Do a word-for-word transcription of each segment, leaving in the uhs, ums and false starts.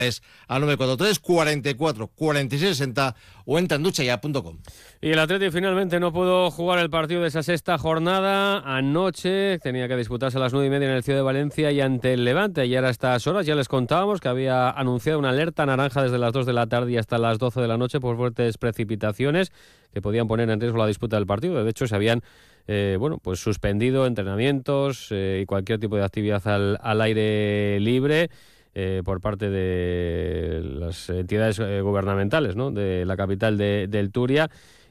Es al nueve cuatro tres, cuarenta y cuatro, cuarenta y seis sesenta o entra en ducha ya punto com. Y el Atleti finalmente no pudo jugar el partido de esa sexta jornada. Anoche tenía que disputarse a las nueve y media en el Ciudad de Valencia y ante el Levante. Ayer a estas horas ya les contábamos que había anunciado una alerta naranja desde las dos de la tarde y hasta las doce de la noche por fuertes precipitaciones que podían poner en riesgo la disputa del partido. De hecho, se habían eh, bueno, pues suspendido entrenamientos eh, y cualquier tipo de actividad al, al aire libre. Eh, por parte de las entidades eh, gubernamentales, ¿no?, de la capital de, del Turia.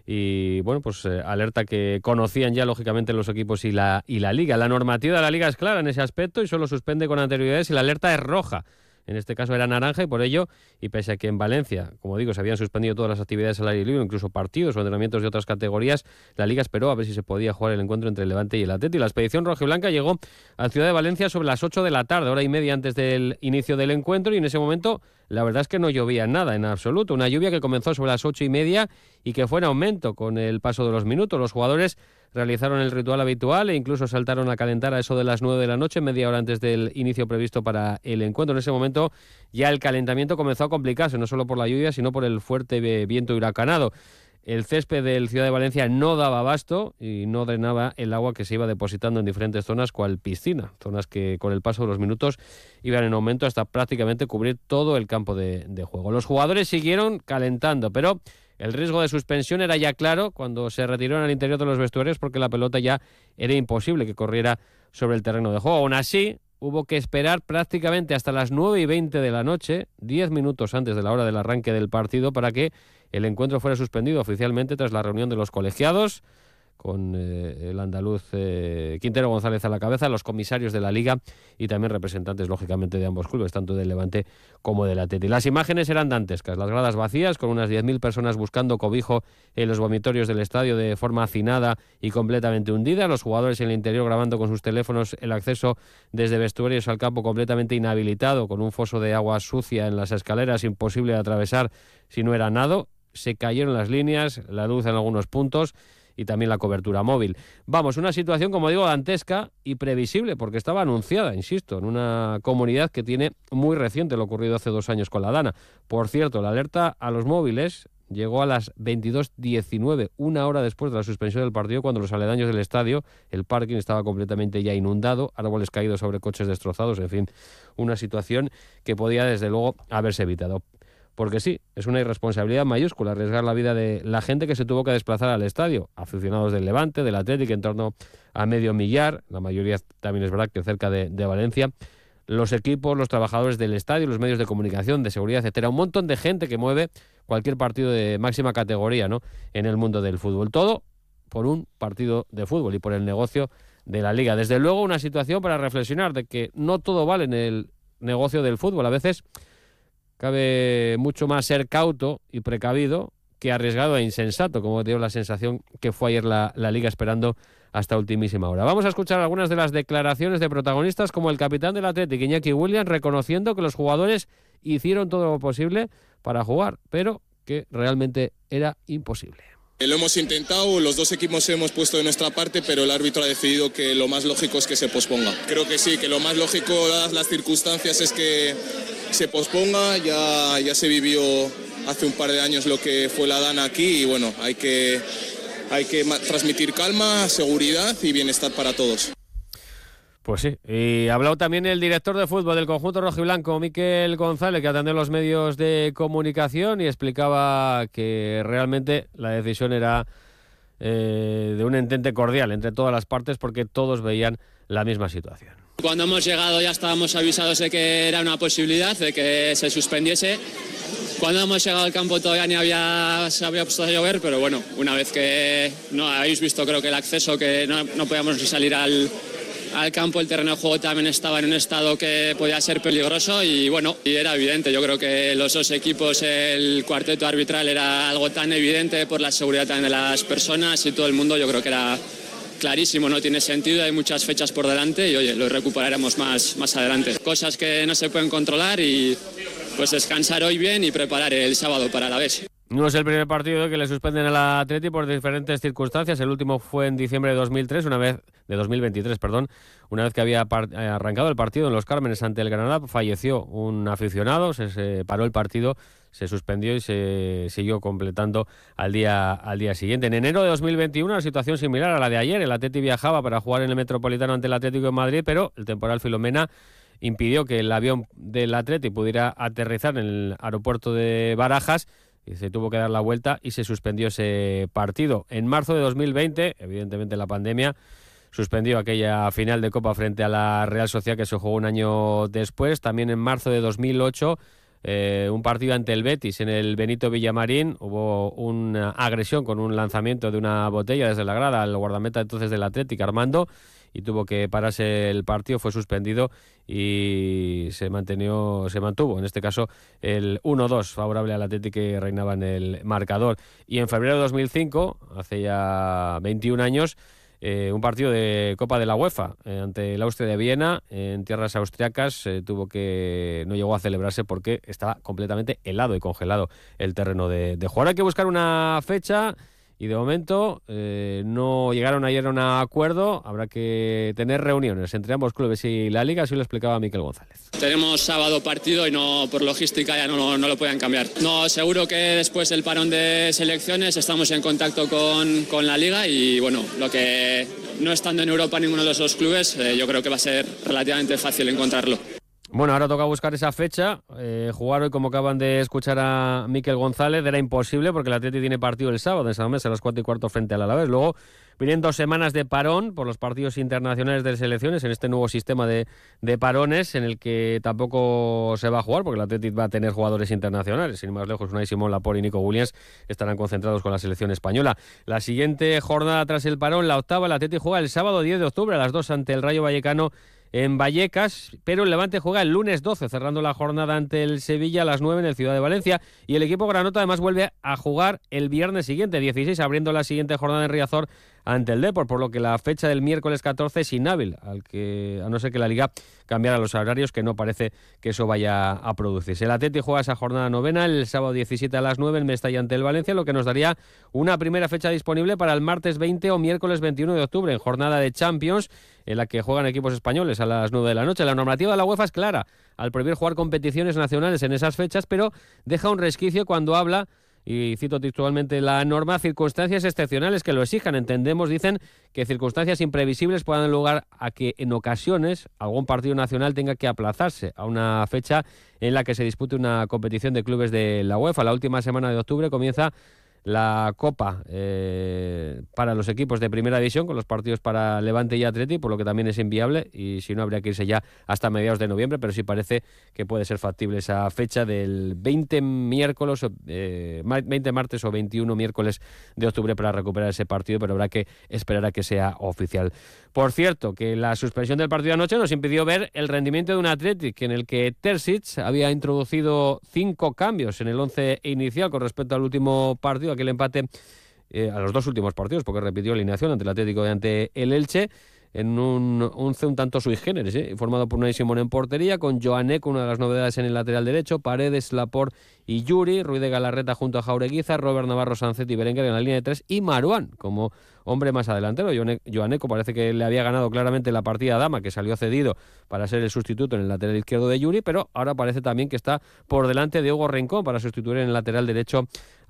Y bueno, pues eh, alerta que conocían ya lógicamente los equipos y la, y la Liga. La normativa de la Liga es clara en ese aspecto y solo suspende con anterioridad si la alerta es roja. En este caso era naranja y por ello, y pese a que en Valencia, como digo, se habían suspendido todas las actividades al aire libre, incluso partidos o entrenamientos de otras categorías, la Liga esperó a ver si se podía jugar el encuentro entre el Levante y el Atleti. La expedición rojiblanca llegó a Ciudad de Valencia sobre las ocho de la tarde, hora y media antes del inicio del encuentro, y en ese momento la verdad es que no llovía nada en absoluto. Una lluvia que comenzó sobre las ocho y media y que fue en aumento con el paso de los minutos. Los jugadores realizaron el ritual habitual e incluso saltaron a calentar a eso de las nueve de la noche, media hora antes del inicio previsto para el encuentro. En ese momento ya el calentamiento comenzó a complicarse, no solo por la lluvia, sino por el fuerte viento huracanado. El césped del Ciudad de Valencia no daba abasto y no drenaba el agua que se iba depositando en diferentes zonas, cual piscina, zonas que con el paso de los minutos iban en aumento hasta prácticamente cubrir todo el campo de, de juego. Los jugadores siguieron calentando, pero el riesgo de suspensión era ya claro cuando se retiraron al interior de los vestuarios porque la pelota ya era imposible que corriera sobre el terreno de juego. Aún así, hubo que esperar prácticamente hasta las nueve y veinte de la noche, diez minutos antes de la hora del arranque del partido, para que el encuentro fuera suspendido oficialmente tras la reunión de los colegiados, con eh, el andaluz eh, Quintero González a la cabeza, los comisarios de la Liga y también representantes, lógicamente, de ambos clubes, tanto del Levante como del Atleti. Las imágenes eran dantescas, las gradas vacías, con unas diez mil personas buscando cobijo en los vomitorios del estadio de forma hacinada y completamente hundida, los jugadores en el interior grabando con sus teléfonos el acceso desde vestuarios al campo completamente inhabilitado, con un foso de agua sucia en las escaleras, imposible de atravesar si no era nado. Se cayeron las líneas, la luz en algunos puntos y también la cobertura móvil. Vamos, una situación, como digo, dantesca y previsible, porque estaba anunciada, insisto, en una comunidad que tiene muy reciente lo ocurrido hace dos años con la Dana. Por cierto, la alerta a los móviles llegó a las veintidós diecinueve, una hora después de la suspensión del partido, cuando los aledaños del estadio, el parking estaba completamente ya inundado, árboles caídos sobre coches destrozados, en fin, una situación que podía desde luego haberse evitado. Porque sí, es una irresponsabilidad mayúscula arriesgar la vida de la gente que se tuvo que desplazar al estadio, aficionados del Levante, del Atlético, en torno a medio millar, la mayoría también es verdad que cerca de, de Valencia, los equipos, los trabajadores del estadio, los medios de comunicación, de seguridad, etcétera, un montón de gente que mueve cualquier partido de máxima categoría, ¿no?, en el mundo del fútbol. Todo por un partido de fútbol y por el negocio de la Liga. Desde luego, una situación para reflexionar de que no todo vale en el negocio del fútbol. A veces cabe mucho más ser cauto y precavido que arriesgado e insensato, como dio la sensación que fue ayer la, la Liga esperando hasta ultimísima hora. Vamos a escuchar algunas de las declaraciones de protagonistas, como el capitán del Athletic, Iñaki Williams, reconociendo que los jugadores hicieron todo lo posible para jugar, pero que realmente era imposible. Lo hemos intentado, los dos equipos hemos puesto de nuestra parte, pero el árbitro ha decidido que lo más lógico es que se posponga. Creo que sí, que lo más lógico, dadas las circunstancias, es que se posponga. Ya, ya se vivió hace un par de años lo que fue la Dana aquí y bueno, hay que, hay que transmitir calma, seguridad y bienestar para todos. Pues sí, y ha hablado también el director de fútbol del conjunto rojiblanco, Miquel González, que atendió los medios de comunicación y explicaba que realmente la decisión era eh, de un entente cordial entre todas las partes porque todos veían la misma situación. Cuando hemos llegado ya estábamos avisados de que era una posibilidad, de que se suspendiese. Cuando hemos llegado al campo todavía ni había, se había puesto a llover, pero bueno, una vez que no habéis visto, creo que el acceso, que no, no podíamos ni salir al... al campo, el terreno de juego también estaba en un estado que podía ser peligroso y bueno, y era evidente. Yo creo que los dos equipos, el cuarteto arbitral era algo tan evidente por la seguridad también de las personas y todo el mundo. Yo creo que era clarísimo, no tiene sentido, hay muchas fechas por delante y oye, lo recuperaremos más, más adelante. Cosas que no se pueden controlar y pues descansar hoy bien y preparar el sábado para la vez. No es el primer partido que le suspenden al Atleti por diferentes circunstancias. El último fue en diciembre de dos mil tres, una vez de dos mil veintitrés, perdón, una vez que había par- arrancado el partido en Los Cármenes ante el Granada, falleció un aficionado, se, se paró el partido, se suspendió y se siguió completando al día al día siguiente. En enero de dos mil veintiuno, una situación similar a la de ayer. El Atleti viajaba para jugar en el Metropolitano ante el Atlético de Madrid, pero el temporal Filomena impidió que el avión del Atleti pudiera aterrizar en el aeropuerto de Barajas y se tuvo que dar la vuelta y se suspendió ese partido. En marzo de dos mil veinte, evidentemente la pandemia suspendió aquella final de Copa frente a la Real Sociedad que se jugó un año después. También en marzo de dos mil ocho, eh, un partido ante el Betis en el Benito Villamarín, hubo una agresión con un lanzamiento de una botella desde la grada al guardameta entonces del Atlético, Armando, y tuvo que pararse el partido, fue suspendido y se mantenió, se mantuvo, en este caso, el uno dos favorable al Atlético que reinaba en el marcador. Y en febrero de dos mil cinco, hace ya veintiún años, eh, un partido de Copa de la UEFA eh, ante el Austria de Viena, en tierras austriacas, eh, tuvo que no llegó a celebrarse porque estaba completamente helado y congelado el terreno de, de jugar. Hay que buscar una fecha. Y de momento eh, no llegaron ayer a un acuerdo, habrá que tener reuniones entre ambos clubes y la Liga, así lo explicaba Miquel González. Tenemos sábado partido y no por logística ya no, no, no lo pueden cambiar. No, seguro que después del parón de selecciones estamos en contacto con, con la Liga y bueno, lo que no estando en Europa ninguno de los dos clubes, eh, yo creo que va a ser relativamente fácil encontrarlo. Bueno, ahora toca buscar esa fecha. Eh, jugar hoy, como acaban de escuchar a Miquel González, era imposible porque el Atleti tiene partido el sábado en San Mamés a las cuatro y cuarto frente al Alavés. Luego vienen dos semanas de parón por los partidos internacionales de selecciones en este nuevo sistema de, de parones en el que tampoco se va a jugar porque el Atleti va a tener jugadores internacionales. Sin más lejos, Unai Simón, Laporte y Nico Williams estarán concentrados con la selección española. La siguiente jornada tras el parón, la octava, el Atleti juega el sábado diez de octubre a las dos ante el Rayo Vallecano en Vallecas, pero el Levante juega el lunes doce, cerrando la jornada ante el Sevilla a las nueve en el Ciudad de Valencia, y el equipo granota además vuelve a jugar el viernes siguiente, dieciséis, abriendo la siguiente jornada en Riazor ante el Depor, por lo que la fecha del miércoles catorce es inhábil, al que, a no ser que la Liga cambiara los horarios, que no parece que eso vaya a producirse. El Atleti juega esa jornada novena el sábado diecisiete a las nueve en Mestalla ante el Valencia, lo que nos daría una primera fecha disponible para el martes veinte o miércoles veintiuno de octubre, en jornada de Champions, en la que juegan equipos españoles a las nueve de la noche. La normativa de la UEFA es clara al prohibir jugar competiciones nacionales en esas fechas, pero deja un resquicio cuando habla, y cito textualmente la norma, circunstancias excepcionales que lo exijan. Entendemos, dicen, que circunstancias imprevisibles puedan dar lugar a que en ocasiones algún partido nacional tenga que aplazarse a una fecha en la que se dispute una competición de clubes de la UEFA. La última semana de octubre comienza la Copa eh, para los equipos de Primera División, con los partidos para Levante y Atleti, por lo que también es inviable, y si no habría que irse ya hasta mediados de noviembre, pero sí parece que puede ser factible esa fecha del veinte miércoles, eh, veinte martes o veintiuno miércoles de octubre para recuperar ese partido, pero habrá que esperar a que sea oficial. Por cierto, que la suspensión del partido de anoche nos impidió ver el rendimiento de un Athletic en el que Terzic había introducido cinco cambios en el once inicial con respecto al último partido, aquel empate eh, a los dos últimos partidos, porque repitió alineación ante el Atlético y ante el Elche, en un once un tanto sui generis, ¿eh? formado por Unai Simón en portería, con Joanek, una de las novedades en el lateral derecho, Paredes, Laporte y Yuri, Ruiz de Galarreta junto a Jaureguiza, Robert Navarro, Sancet y Berenguer en la línea de tres, y Marouane como hombre más adelantero. Joaneco parece que le había ganado claramente la partida a Dama, que salió cedido para ser el sustituto en el lateral izquierdo de Yuri, pero ahora parece también que está por delante de Hugo Rincón para sustituir en el lateral derecho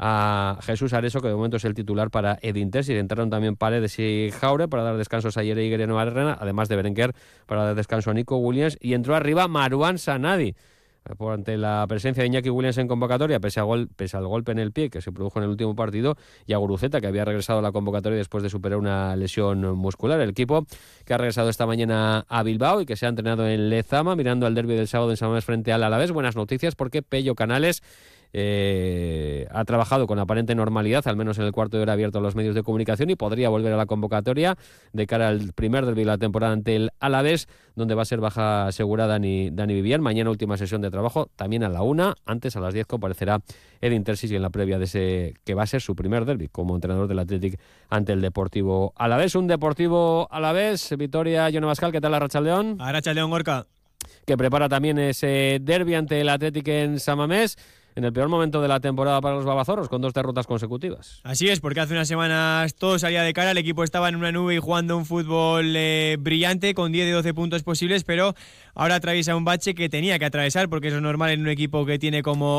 a Jesús Areso, que de momento es el titular para Edin Terzic. Entraron también Paredes y Jaure para dar descansos a Yere y Guerrero Arrena, además de Berenguer para dar descanso a Nico Williams, y entró arriba Marouane Sanadi por ante la presencia de Iñaki Williams en convocatoria, pese, a gol, pese al golpe en el pie que se produjo en el último partido, y a Guruceta, que había regresado a la convocatoria después de superar una lesión muscular. El equipo que ha regresado esta mañana a Bilbao y que se ha entrenado en Lezama, mirando al derbi del sábado en San Mamés frente al Alavés. Buenas noticias, porque Pello Canales Eh, ha trabajado con aparente normalidad, al menos en el cuarto de hora abierto a los medios de comunicación, y podría volver a la convocatoria de cara al primer derbi de la temporada ante el Alavés, donde va a ser baja asegurada Dani, Dani Vivian. Mañana última sesión de trabajo, también a la una. Antes, a las diez, comparecerá Edin Terzic en la previa de ese que va a ser su primer derbi como entrenador del Athletic ante el Deportivo Alavés. Un Deportivo Alavés, Vitoria, Jone Bascal, ¿qué tal, Arratsaldeon? Arratsaldeon, Gorka. Que prepara también ese derbi ante el Athletic en San Mamés. en el peor momento de la temporada para los babazorros, con dos derrotas consecutivas. Así es, porque hace unas semanas todo salía de cara, el equipo estaba en una nube y jugando un fútbol eh, brillante con diez de doce puntos posibles, pero ahora atraviesa un bache que tenía que atravesar, porque eso es normal en un equipo que tiene como